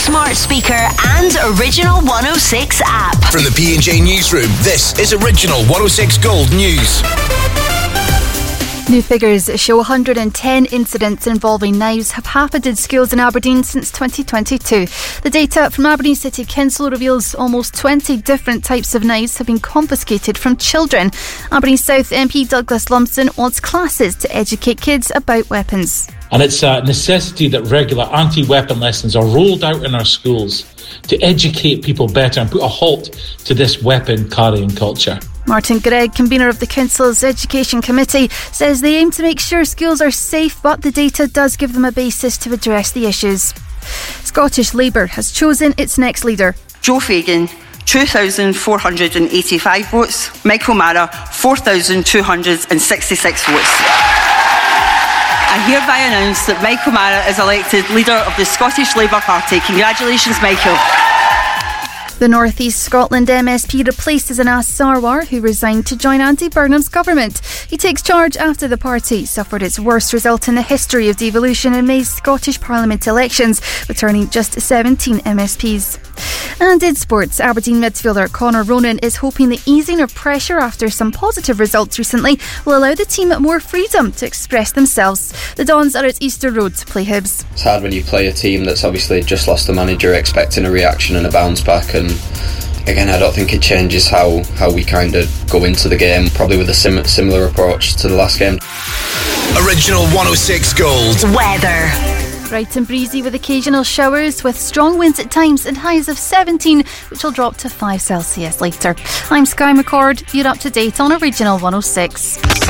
smart speaker and Original 106 app. From the P&J Newsroom, this is Original 106 Gold News. New figures show 110 incidents involving knives have happened in schools in Aberdeen since 2022. The data from Aberdeen City Council reveals almost 20 different types of knives have been confiscated from children. Aberdeen South MP Douglas Lumsden wants classes to educate kids about weapons. And it's a necessity that regular anti-weapon lessons are rolled out in our schools to educate people better and put a halt to this weapon carrying culture. Martin Gregg, convener of the Council's Education Committee, says they aim to make sure schools are safe, but the data does give them a basis to address the issues. Scottish Labour has chosen its next leader. Joe Fagan, 2,485 votes. Michael Mara, 4,266 votes. I hereby announce that Michael Mara is elected leader of the Scottish Labour Party. Congratulations, Michael. The North East Scotland MSP replaces Anas Sarwar, who resigned to join Andy Burnham's government. He takes charge after the party suffered its worst result in the history of devolution in May's Scottish Parliament elections, returning just 17 MSPs. And in sports, Aberdeen midfielder Conor Ronan is hoping the easing of pressure after some positive results recently will allow the team more freedom to express themselves. The Dons are at Easter Road to play Hibs. It's hard when you play a team that's obviously just lost the manager, expecting a reaction and a bounce back, and again, I don't think it changes how we kind of go into the game, probably with a similar approach to the last game. Original 106 Gold. Weather. Bright and breezy with occasional showers, with strong winds at times and highs of 17, which will drop to 5 Celsius later. I'm Sky McCord. You're up to date on Original 106.